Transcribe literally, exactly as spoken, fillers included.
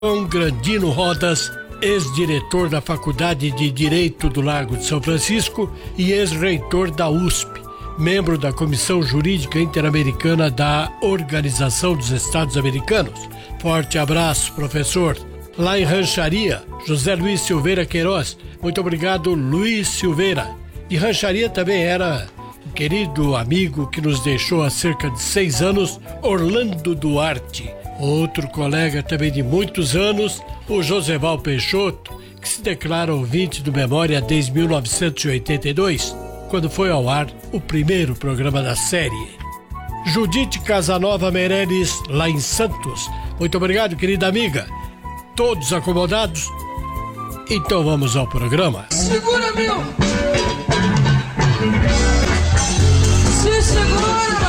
João Grandino Rodas, ex-diretor da Faculdade de Direito do Largo de São Francisco e ex-reitor da U S P, membro da Comissão Jurídica Interamericana da Organização dos Estados Americanos. Forte abraço, professor. Lá em Rancharia, José Luiz Silveira Queiroz. Muito obrigado, Luiz Silveira. De Rancharia também era um querido amigo que nos deixou há cerca de seis anos, Orlando Duarte. Outro colega também de muitos anos, o Joseval Peixoto, que se declara ouvinte do Memória desde mil novecentos e oitenta e dois, quando foi ao ar o primeiro programa da série. Judite Casanova Meirelles, lá em Santos. Muito obrigado, querida amiga. Todos acomodados? Então vamos ao programa. Segura, meu! Se segura!